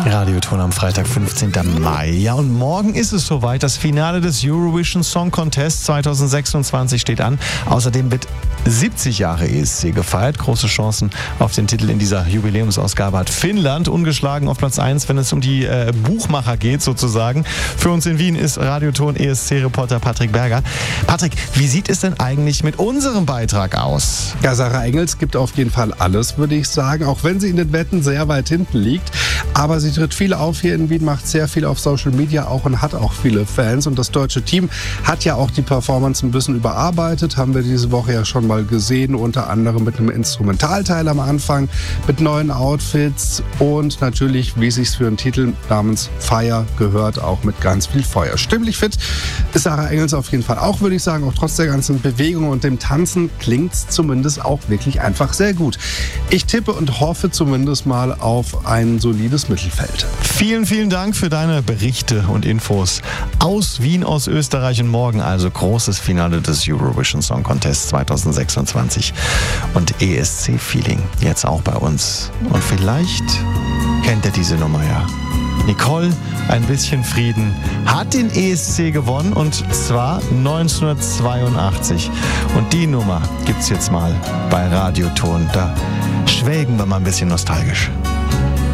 Radioton am Freitag, 15. Mai. Ja, und morgen ist es soweit. Das Finale des Eurovision Song Contest 2026 steht an. Außerdem wird 70 Jahre ESC gefeiert. Große Chancen auf den Titel in dieser Jubiläumsausgabe hat Finnland. Ungeschlagen auf Platz 1, wenn es um die Buchmacher geht, sozusagen. Für uns in Wien ist Radioton ESC-Reporter Patrick Berger. Patrick, wie sieht es denn eigentlich mit unserem Beitrag aus? Ja, Sarah Engels gibt auf jeden Fall alles, würde ich sagen. Auch wenn sie in den Wetten sehr weit hinten liegt. Aber sie tritt viel auf hier in Wien, macht sehr viel auf Social Media auch und hat auch viele Fans. Und das deutsche Team hat ja auch die Performance ein bisschen überarbeitet. Haben wir diese Woche ja schon mal gesehen. Unter anderem mit einem Instrumentalteil am Anfang, mit neuen Outfits und natürlich, wie es sich für einen Titel namens Fire gehört, auch mit ganz viel Feuer. Stimmlich fit ist Sarah Engels auf jeden Fall auch, würde ich sagen. Auch trotz der ganzen Bewegung und dem Tanzen klingt es zumindest auch wirklich einfach sehr gut. Ich tippe und hoffe zumindest mal auf ein solides Mittelfeld. Vielen, vielen Dank für deine Berichte und Infos aus Wien, aus Österreich. Und morgen also großes Finale des Eurovision Song Contest 2026 und ESC-Feeling jetzt auch bei uns. Und vielleicht kennt ihr diese Nummer ja. Nicole, ein bisschen Frieden, hat den ESC gewonnen und zwar 1982. Und die Nummer gibt's jetzt mal bei Radioton. Da schwelgen wir mal ein bisschen nostalgisch.